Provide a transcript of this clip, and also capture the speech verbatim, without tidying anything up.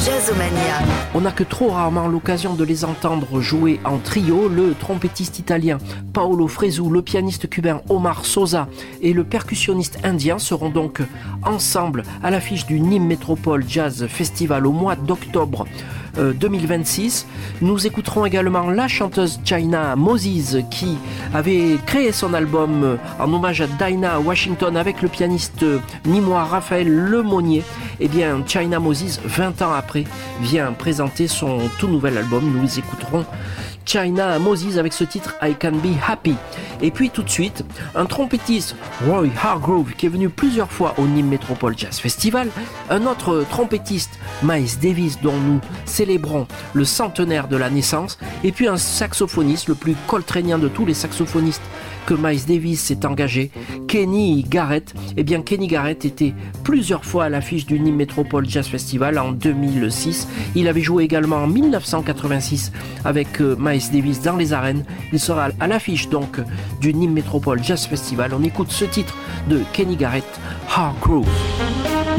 Jazzomania. On n'a que trop rarement l'occasion de les entendre jouer en trio. Le trompettiste italien Paolo Fresu, le pianiste cubain Omar Sosa et le percussionniste indien seront donc ensemble à l'affiche du Nîmes Métropole Jazz Festival au mois d'octobre euh, deux mille vingt-six. Nous écouterons également la chanteuse China Moses qui avait créé son album en hommage à Dinah Washington avec le pianiste nîmois Raphaël Lemonnier. Eh bien, China Moses, vingt ans après, vient présenter son tout nouvel album. Nous écouterons China Moses avec ce titre I Can Be Happy. Et puis tout de suite, un trompettiste, Roy Hargrove, qui est venu plusieurs fois au Nîmes Métropole Jazz Festival, un autre trompettiste, Miles Davis, dont nous célébrons le centenaire de la naissance, et puis un saxophoniste, le plus coltranien de tous les saxophonistes que Miles Davis s'est engagé, Kenny Garrett. Eh bien, Kenny Garrett était plusieurs fois à l'affiche du Nîmes Métropole Jazz Festival en deux mille six. Il avait joué également en mille neuf cent quatre-vingt-six avec Miles Davis dans les arènes. Il sera à l'affiche donc du Nîmes Métropole Jazz Festival. On écoute ce titre de Kenny Garrett, Hargrove.